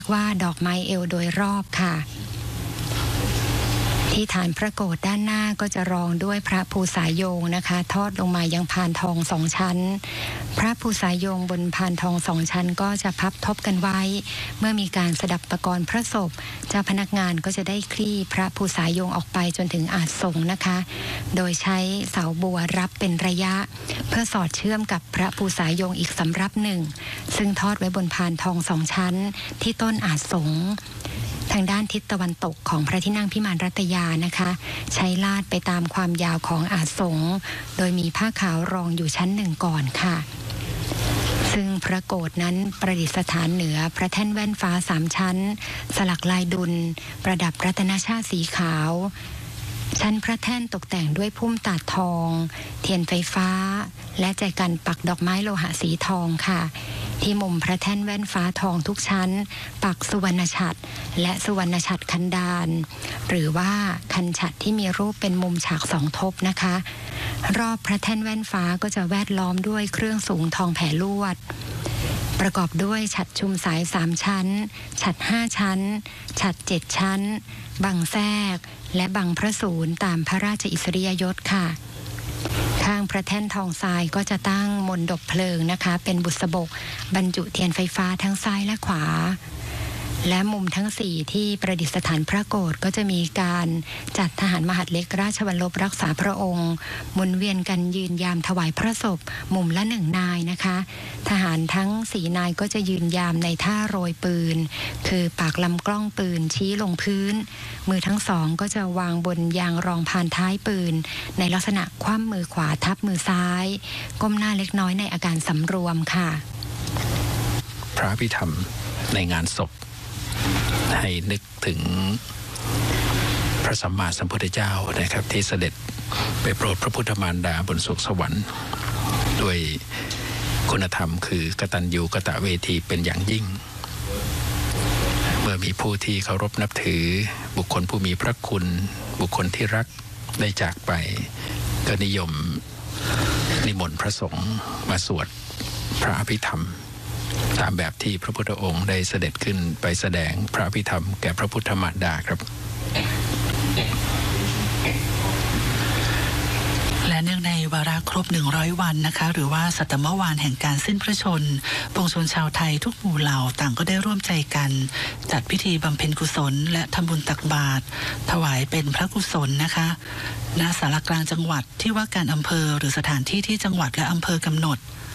ว่าดอกไม้เอวโดยรอบค่ะที่ฐานพระโกฐด้านหน้าก็จะรองด้วยพระภูษาโยงนะคะทอดลงมายังพานทองสองชั้นพระภูษาโยงบนพานทองสองชั้นก็จะพับทบกันไว้เมื่อมีการสดับประกรณ์พระศพเจ้าพนักงานก็จะได้คลี่พระภูษาโยงออกไปจนถึงอาสงนะคะโดยใช้เสาบัวรับเป็นระยะเพื่อสอดเชื่อมกับพระภูษาโยงอีกสำรับหนึ่งซึ่งทอดไว้บนพานทองสองชั้นที่ต้นอาสงทางด้านทิศตะวันตกของพระที่นั่งพิมานรัตยานะคะใช้ลาดไปตามความยาวของอาสงโดยมีผ้าขาวรองอยู่ชั้นหนึ่งก่อนค่ะซึ่งพระโกฐนั้นประดิษฐานเหนือพระแท่นแว่นฟ้าสามชั้นสลักลายดุลประดับรัตนชาติสีขาวชั้นพระแท่นตกแต่งด้วยพุ่มตาดทองเทียนไฟฟ้าและแจกันปักดอกไม้โลหะสีทองค่ะที่มุมพระแท่นแว่นฟ้าทองทุกชั้นปักสุวรรณฉัตรและสุวรรณฉัตรคันดานหรือว่าคันฉัตรที่มีรูปเป็นมุมฉากสองทบนะคะรอบพระแท่นแว่นฟ้าก็จะแวดล้อมด้วยเครื่องสูงทองแผ่ลวดประกอบด้วยฉัตรชุมสาย3ชั้นฉัตร5ชั้นฉัตร7ชั้นบังแทรกและบังพระสูรตามพระราชอิสริยยศค่ะข้างพระแท่นทองทรายก็จะตั้งมณฑปเพลิงนะคะเป็นบุษบกบรรจุเทียนไฟฟ้าทั้งซ้ายและขวาและมุมทั้ง4ที่ประดิษฐานพระโกฐก็จะมีการจัดทหารมหาดเล็กราชวัลลบรักษาพระองค์หมุนเวียนกันยืนยามถวายพระศพมุมละ1นายนะคะทหารทั้ง4นายก็จะยืนยามในท่าโรยปืนคือปากลำกล้องปืนชี้ลงพื้นมือทั้งสองก็จะวางบนยางรองพานท้ายปืนในลักษณะคว่ำมือขวาทับมือซ้ายก้มหน้าเล็กน้อยในอาการสำรวมค่ะพระอภิธรรมในงานศพให้นึกถึงพระสัมมาสัมพุทธเจ้านะครับที่เสด็จไปโปรดพระพุทธมารดาบนสวงสวรรค์ด้วยคุณธรรมคือกตัญญูกตเวทีเป็นอย่างยิ่งเมื่อมีผู้ที่เคารพนับถือบุคคลผู้มีพระคุณบุคคลที่รักได้จากไปก็นิยมนิมนต์พระสงฆ์มาสวดพระอภิธรรมตามแบบที่พระพุทธองค์ได้เสด็จขึ้นไปแสดงพระอภิธรรมแก่พระพุทธมารดาครับและเนื่องในวาระครบ100วันนะคะหรือว่าสัตมวานแห่งการสิ้นพระชนปวงชนชาวไทยทุกหมู่เหล่าต่างก็ได้ร่วมใจกันจัดพิธีบำเพ็ญกุศลและทำบุญตักบาตรถวายเป็นพระกุศลนะคะณศาลากลางจังหวัดที่ว่าการอำเภอหรือสถานที่ที่จังหวัดและอำเภอกำหนด